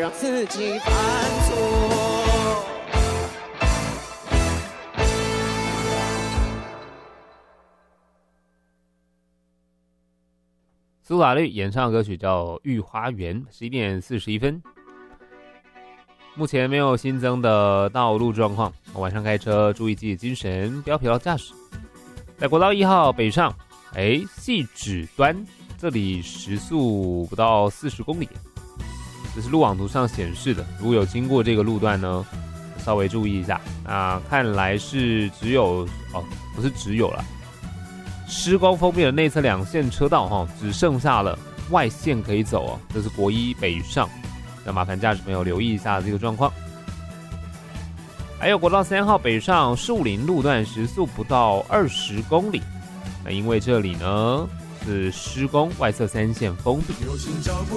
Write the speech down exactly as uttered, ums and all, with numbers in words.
让自己犯错。 苏打绿演唱的歌曲叫《御花园》，十一点四十一分。目前没有新增的道路状况，晚上开车注意自己精神，不要疲劳驾驶。在国道一号北上，哎，汐止端这里时速不到四十公里，这是路网图上显示的。如果有经过这个路段呢，稍微注意一下。那看来是只有哦，不是只有啦。施工封闭的内侧两线车道哈，只剩下了外线可以走哦。这是国一北上，要麻烦驾驶朋友留意一下这个状况。还有国道三号北上树林路段时速不到二十公里，那因为这里呢是施工，外侧三线封闭。